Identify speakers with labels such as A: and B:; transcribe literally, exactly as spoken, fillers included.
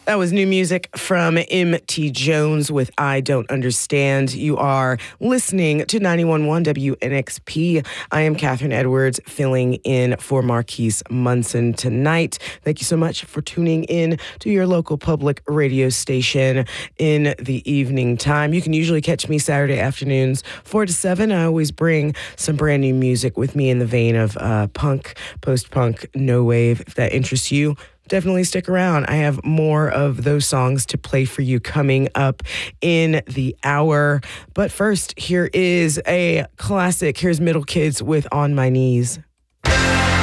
A: That was new music from M T Jones with I Don't Understand. You are listening to ninety-one point one W N X P. I am Catherine Edwards, filling in for Marquise Munson tonight. Thank you so much for tuning in to your local public radio station in the evening time. You can usually catch me Saturday afternoons, four to seven. I always bring some brand new music with me in the vein of uh, punk, post-punk, no wave. If that interests you, definitely stick around. I have more of those songs to play for you coming up in the hour. But first, here is a classic. Here's Middle Kids with On My Knees.